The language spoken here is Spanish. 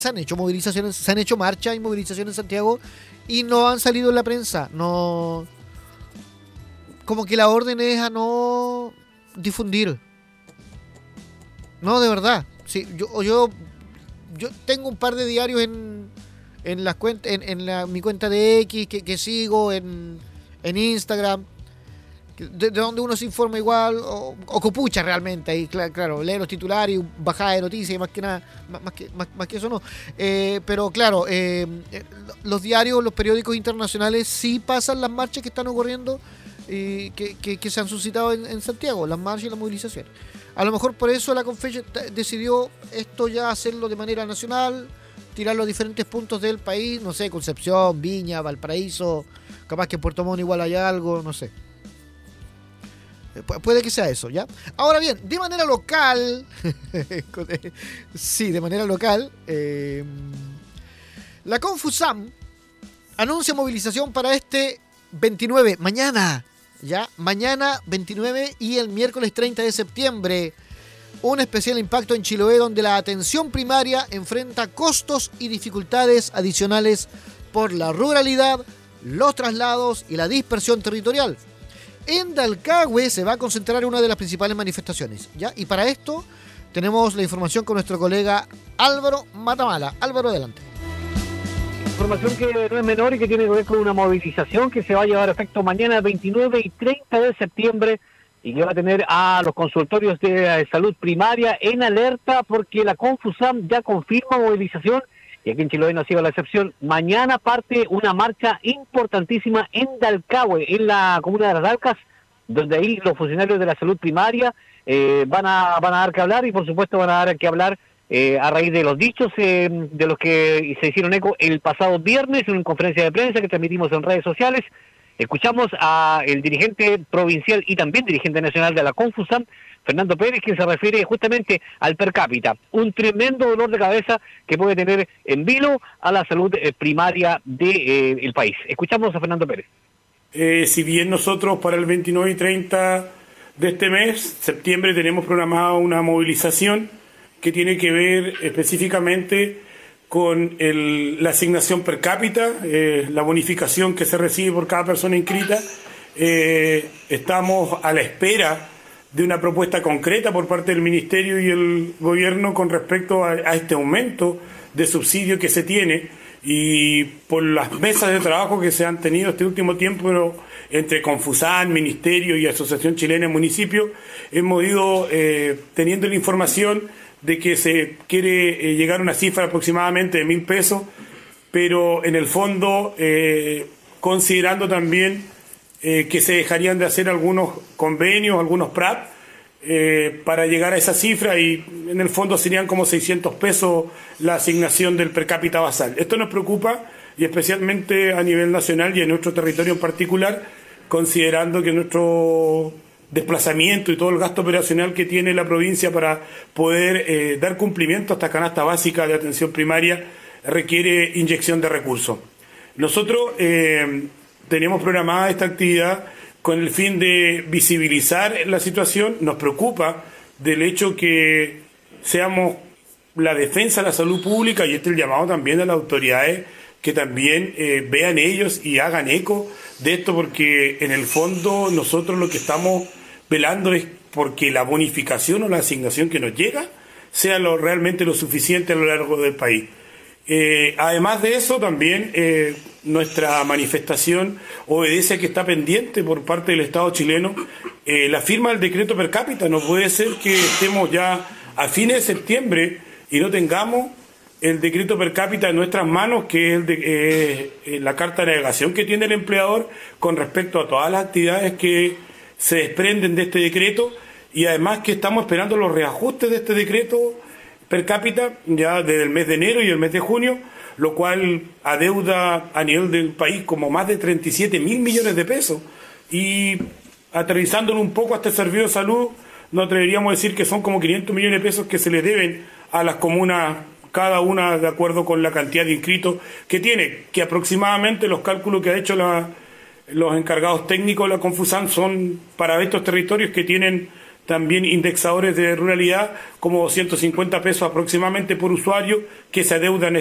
se han hecho movilizaciones, se han hecho marchas y movilizaciones en Santiago y no han salido en la prensa. No, como que la orden es a no difundir. No, de verdad. Sí, yo tengo un par de diarios en las cuentas, mi cuenta de X que sigo en Instagram, de donde uno se informa igual, o copucha realmente, ahí claro, lee los titulares, bajada de noticias y más que nada, más que eso no. Pero claro, los diarios, los periódicos internacionales sí pasan las marchas que están ocurriendo y que se han suscitado en Santiago, las marchas y las movilizaciones. A lo mejor por eso la Confeche decidió esto ya hacerlo de manera nacional, tirar los diferentes puntos del país, no sé, Concepción, Viña, Valparaíso, capaz que en Puerto Montt igual hay algo, no sé. Puede que sea eso, ¿ya? Ahora bien, de manera local, sí, de manera local, la Confusam anuncia movilización para este 29, mañana, ¿ya? Mañana 29 y el miércoles 30 de septiembre. Un especial impacto en Chiloé donde la atención primaria enfrenta costos y dificultades adicionales por la ruralidad, los traslados y la dispersión territorial. En Dalcahue se va a concentrar una de las principales manifestaciones, ¿ya? Y para esto tenemos la información con nuestro colega Álvaro Matamala. Álvaro, adelante. Información que no es menor y que tiene que ver con una movilización que se va a llevar a efecto mañana 29 y 30 de septiembre y que va a tener a los consultorios de salud primaria en alerta porque la Confusam ya confirma movilización y aquí en Chiloé no ha sido la excepción. Mañana parte una marcha importantísima en Dalcahue, en la comuna de Las Dalcas, donde ahí los funcionarios de la salud primaria van a dar que hablar y por supuesto van a dar que hablar a raíz de los dichos de los que se hicieron eco el pasado viernes en una conferencia de prensa que transmitimos en redes sociales. Escuchamos a el dirigente provincial y también dirigente nacional de la Confusam, Fernando Pérez, quien se refiere justamente al per cápita, un tremendo dolor de cabeza que puede tener en vilo a la salud primaria del país. Escuchamos a Fernando Pérez. Si bien nosotros para el 29 y 30 de este mes, septiembre, tenemos programada una movilización que tiene que ver específicamente con la asignación per cápita, la bonificación que se recibe por cada persona inscrita. Estamos a la espera de una propuesta concreta por parte del Ministerio y el Gobierno con respecto a este aumento de subsidio que se tiene y por las mesas de trabajo que se han tenido este último tiempo entre Confusam, Ministerio y Asociación Chilena de Municipios, hemos ido teniendo la información de que se quiere llegar a una cifra aproximadamente de 1.000 pesos, pero en el fondo considerando también que se dejarían de hacer algunos convenios, algunos PRAP, para llegar a esa cifra y en el fondo serían como 600 pesos la asignación del per cápita basal. Esto nos preocupa y especialmente a nivel nacional y en nuestro territorio en particular, considerando que nuestro desplazamiento y todo el gasto operacional que tiene la provincia para poder dar cumplimiento a esta canasta básica de atención primaria requiere inyección de recursos. Nosotros tenemos programada esta actividad con el fin de visibilizar la situación. Nos preocupa del hecho que seamos la defensa de la salud pública y este es el llamado también a las autoridades que también vean ellos y hagan eco de esto, porque en el fondo nosotros lo que estamos velando es porque la bonificación o la asignación que nos llega sea realmente lo suficiente a lo largo del país. Además de eso, también nuestra manifestación obedece a que está pendiente por parte del Estado chileno la firma del decreto per cápita. No puede ser que estemos ya a fines de septiembre y no tengamos el decreto per cápita en nuestras manos, que es la carta de navegación que tiene el empleador con respecto a todas las actividades que se desprenden de este decreto, y además que estamos esperando los reajustes de este decreto per cápita ya desde el mes de enero y el mes de junio, lo cual adeuda a nivel del país como más de 37.000 millones de pesos. Y aterrizándolo un poco a este servicio de salud, nos atreveríamos a decir que son como 500 millones de pesos que se le deben a las comunas, cada una de acuerdo con la cantidad de inscritos que tiene, que aproximadamente los cálculos que ha hecho los encargados técnicos de la Confusam son para estos territorios que tienen también indexadores de ruralidad como 250 pesos aproximadamente por usuario que se adeudan